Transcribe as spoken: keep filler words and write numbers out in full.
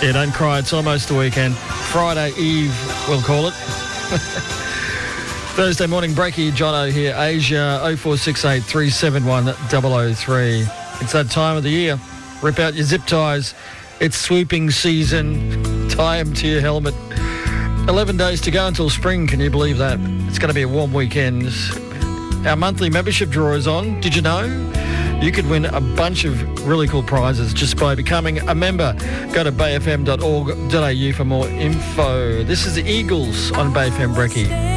Yeah, don't cry. It's almost the weekend. Friday Eve, we'll call it. Thursday morning, Breaky, Jono here. Asia, oh four six eight, three seven one, double oh three. It's that time of the year. Rip out your zip ties. It's swooping season. Tie them to your helmet. eleven days to go until spring. Can you believe that? It's going to be a warm weekend. Our monthly membership draw is on. Did you know? You could win a bunch of really cool prizes just by becoming a member. Go to bay f m dot org dot a u for more info. This is the Eagles on Bay F M Brecky.